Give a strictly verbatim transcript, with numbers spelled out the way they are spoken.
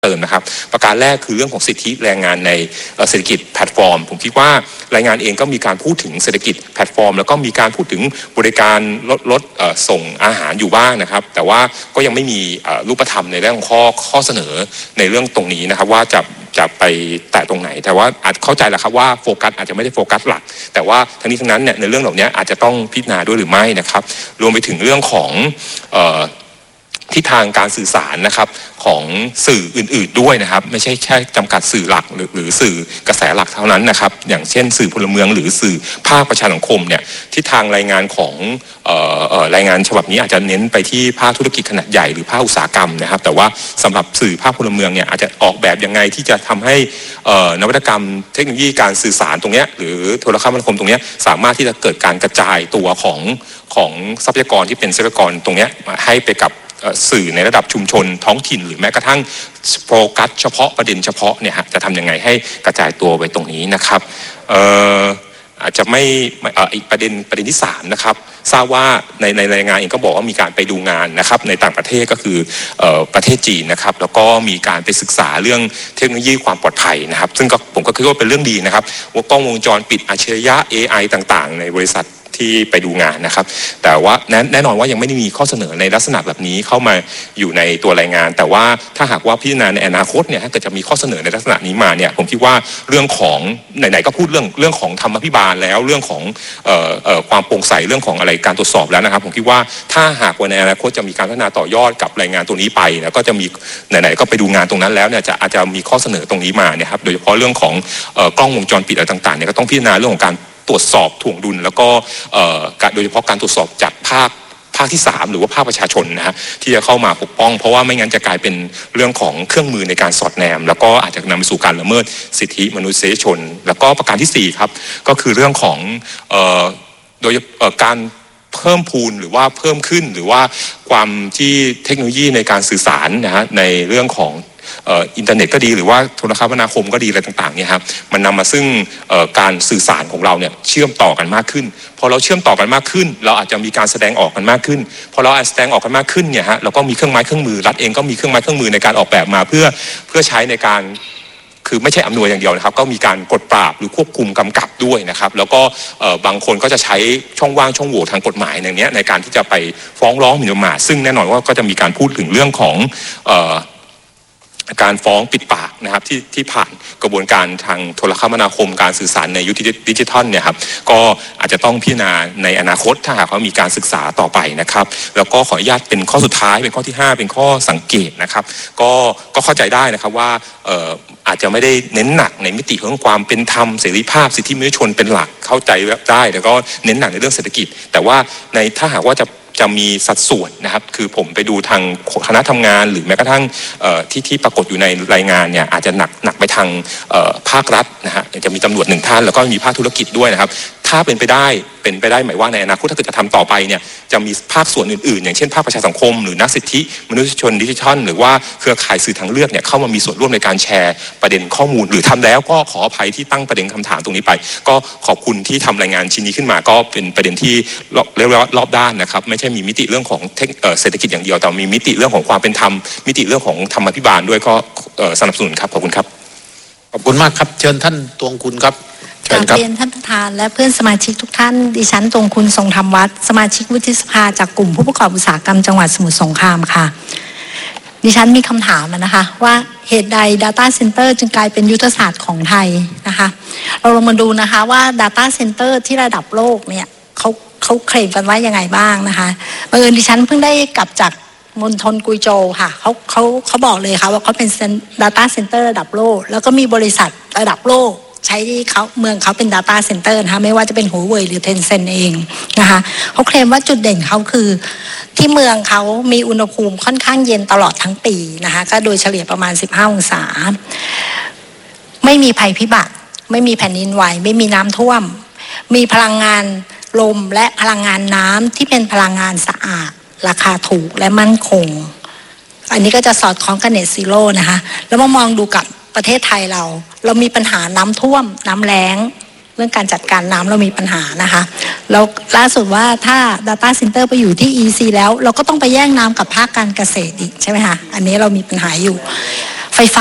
เติมนะครับประการแรกคือเรื่องของสิทธิแรงงานในเศรษฐกิจแพลตฟอร์มผมคิดว่ารายงานเองก็มีการพูดถึงเศรษฐกิจแพลตฟอร์มแล้วก็มีการพูดถึงบริการลดลดส่งอาหารอยู่บ้างนะครับแต่ว่าก็ยังไม่มีรูปธรรมในเรื่องข้อข้อเสนอในเรื่องตรงนี้นะครับว่าจะจะไปแตะตรงไหนแต่ว่าอาจเข้าใจแหละครับว่าโฟกัสอาจจะไม่ได้โฟกัสหลักแต่ว่าทั้งนี้ทั้งนั้นเนี่ยในเรื่องเหล่านี้อาจจะต้องพิจารณาด้วยหรือไม่นะครับรวมไปถึงเรื่องของทิศทางการสื่อสารนะครับของสื่ออื่นๆด้วยนะครับไม่ใช่แค่จำกัดสื่อหลักหรือหรือสื่อกระแสหลักเท่านั้นนะครับอย่างเช่นสื่อพลเมืองหรือสื่อภาคประชาสังคมเนี่ยทิศทางรายงานของเอ่อเอ่อรายงานฉบับนี้อาจจะเน้นไปที่ภาคธุรกิจขนาดใหญ่หรือภาคอุตสาหกรรมนะครับแต่ว่าสำหรับสื่อภาคพลเมืองเนี่ยอาจจะออกแบบยังไงที่จะทำให้นวัตกรรมเทคโนโลยีการสื่อสารตรงนี้หรือโทรคมนาคมตรงนี้สามารถที่จะเกิดการกระจายตัวของของทรัพยากรที่เป็นทรัพยากรตรงนี้มาให้ไปกับสื่อในระดับชุมชนท้องถิ่นหรือแม้กระทั่งโฟกัสเฉพาะประเด็นเฉพาะเนี่ยฮะจะทำยังไงให้กระจายตัวไปตรงนี้นะครับเอ่ออาจจะไม่อีกประเด็นประเด็นที่สามนะครับทราบว่าในในรายงานเองก็บอกว่ามีการไปดูงานนะครับในต่างประเทศก็คือเอ่อประเทศจีนนะครับแล้วก็มีการไปศึกษาเรื่องเทคโนโลยีความปลอดภัยนะครับซึ่งก็ผมก็คิดว่าเป็นเรื่องดีนะครับว่ากล้องวงจรปิดอัจฉริยะ เอ ไอ ต่างๆในบริษัทที่ไปดูงานนะครับแต่ว่าแน่นอนว่ายังไม่ได้มีข้อเสนอในลักษณะแบบนี้เข้ามาอยู่ในตัวรายงานแต่ว่าถ้าหากว่าพิจารณาในอนาคตเนี่ยถ้าเกิดจะมีข้อเสนอในลักษณะนี้มาเนี่ยผมคิดว่าเรื่องของไหนๆก็พูดเรื่องเรื่องของธรรมาภิบาลแล้วเรื่องของเอ่อเอ่อความโปร่งใสเรื่องของอะไรการตรวจสอบแล้วนะครับผมคิดว่าถ้าหากว่าในอนาคตจะมีการพัฒนาต่อยอดกับรายงานตัวนี้ไปแล้วก็จะมีไหนๆก็ไปดูงานตรงนั้นแล้วเนี่ยจะอาจจะมีข้อเสนอตรงนี้มาเนี่ยครับโดยเฉพาะเรื่องของเอ่อกล้องวงจรปิดอะไรต่างๆเนี่ยก็ต้องพิจารณาเรื่องของการตรวจสอบถ่วงดุลแล้วก็โดยเฉพาะการตรวจสอบจากภาคภาคที่สามหรือว่าภาคประชาชนนะฮะที่จะเข้ามาปกป้องเพราะว่าไม่งั้นจะกลายเป็นเรื่องของเครื่องมือในการสอดแนมแล้วก็อาจจะนำไปสู่การละเมิดสิทธิมนุษยชนแล้วก็ประการที่สี่ครับก็คือเรื่องของโดยการเพิ่มพูนหรือว่าเพิ่มขึ้นหรือว่าความที่เทคโนโลยีในการสื่อสารนะฮะในเรื่องของอินเทอร์เน็ตก็ดีหรือว่าโทรคมนาคมก็ดีอะไรต่างๆเนี่ยครับมันนำมาซึ่งการสื่อสารของเราเนี่ยเชื่อมต่อกันมากขึ้นพอเราเชื่อมต่อกันมากขึ้นเราอาจจะมีการแสดงออกกันมากขึ้นพอเราแสดงออกกันมากขึ้นเนี่ยฮะเราก็มีเครื่องไม้เครื่องมือรัฐเองก็มีเครื่องไม้เครื่องมือในการออกแบบมาเพื่อเพื่อใช้ในการคือไม่ใช่อำนวยอย่างเดียวนะครับก็มีการกดปราบหรือควบคุมกำกับด้วยนะครับแล้วก็บางคนก็จะใช้ช่องว่างช่องโหว่ทางกฎหมายอย่างนี้ในการที่จะไปฟ้องร้องหมิ่นประมาทซึ่งแน่นอนว่าก็จะมีการพูดถึงเรื่องของการฟ้องปิดปากนะครับที่ที่ผ่านกระบวนการทางโทรคมนาคมการสื่อสารในยุคดิจิทัลเนี่ยครับก็อาจจะต้องพิจารณาในอนาคตถ้าหากว่ามีการศึกษาต่อไปนะครับแล้วก็ขออนุญาตเป็นข้อสุดท้ายเป็นข้อที่ห้าเป็นข้อสังเกตนะครับก็ก็เข้าใจได้นะครับว่าเอ่ออาจจะไม่ได้เน้นหนักในมิติของความเป็นธรรมเสรีภาพสิทธิมนุษยชนเป็นหลักเข้าใจได้แล้วก็เน้นหนักในเรื่องเศรษฐกิจแต่ว่าในถ้าหากว่าจะจะมีสัดส่วนนะครับคือผมไปดูทางคณะทำงานหรือแม้กระทั่งที่ที่ปรากฏอยู่ในรายงานเนี่ยอาจจะหนักหนักไปทางภาครัฐนะฮะจะมีตำรวจหนึ่งท่านแล้วก็มีภาคธุรกิจด้วยนะครับถ้าเป็นไปได้เป็นไปได้หมายว่าในอนาคตถ้าเกิดจะทำต่อไปเนี่ยจะมีภาคส่วนอื่นๆอย่างเช่นภาคประชาสังคมหรือนักสิทธิมนุษยชนดิจิทัลหรือว่าเครือข่ายสื่อทางเลือกเนี่ยเข้ามามีส่วนร่วมในการแชร์ประเด็นข้อมูลหรือทำแล้วก็ขออภัยที่ตั้งประเด็นคำถามตรงนี้ไปก็ขอบคุณที่ทำรายงานชิ้นนี้ขึ้นมาก็เป็นประเด็นที่เรียกว่ารอบด้านนะครับไม่ใช่มีมิติเรื่องของเศรษฐกิจอย่างเดียวแต่มีมิติเรื่องของความเป็นธรรมมิติเรื่องของธรรมาภิบาลด้วยก็สนับสนุนครับขอบคุณครับขอบคุณมากครับเชิญท่านตวงคุณครับกราบเรียนท่านประธานและเพื่อนสมาชิกทุกท่านดิฉันตวงคุณทรงธรรมวัฒน์สมาชิกวุฒิสภาจากกลุ่มผู้ประกอบอุตสาหกรรมจังหวัดสมุทรสงครามค่ะดิฉันมีคำถามนะคะว่าเหตุใด Data Center จึงกลายเป็นยุทธศาสตร์ของไทยนะคะเราลองมาดูนะคะว่า Data Center ที่ระดับโลกเนี่ยเขาเขาเคลมกันว่ายังไงบ้างนะคะบังเอิญดิฉันเพิ่งได้กลับจากมณฑลกุยโจวค่ะเขาเขาเขาบอกเลยค่ะว่าเขาเป็น Data Center ระดับโลกแล้วก็มีบริษัทระดับโลกใช้ที่เขาเมืองเขาเป็น Data Center นะคะไม่ว่าจะเป็น Huawei หรือ Tencent เองนะคะเขาเคลมว่าจุดเด่นเขาคือที่เมืองเขามีอุณหภูมิค่อนข้างเย็นตลอดทั้งปีนะคะก็โดยเฉลี่ยประมาณสิบห้าองศาไม่มีภัยพิบัติไม่มีแผ่นดินไหวไม่มีน้ำท่วมมีพลังงานลมและพลังงานน้ำที่เป็นพลังงานสะอาดราคาถูกและมั่นคงอันนี้ก็จะสอดคล้องกับ Net Zero นะคะแล้วมามองดูกับประเทศไทยเราเรามีปัญหาน้ำท่วมน้ำแล้งเรื่องการจัดการน้ำเรามีปัญหานะคะแล้วล่าสุดว่าถ้า Data Center ไปอยู่ที่ อี ซี แล้วเราก็ต้องไปแย่งน้ำกับภาคการเกษตรอีกใช่ไหมคะอันนี้เรามีปัญหาอยู่